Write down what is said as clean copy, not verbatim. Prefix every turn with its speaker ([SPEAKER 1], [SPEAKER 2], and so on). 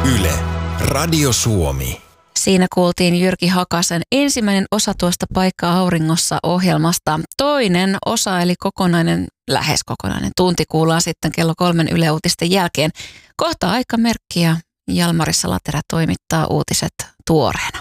[SPEAKER 1] Yle, Radio Suomi.
[SPEAKER 2] Siinä kuultiin Jyrki Hakasen ensimmäinen osa tuosta Paikka auringossa -ohjelmasta. Toinen osa, eli lähes kokonainen tunti, kuullaan sitten kello 3 Yle Uutisten jälkeen. Kohta aikamerkki ja Jalmari Salaterä toimittaa uutiset tuoreena.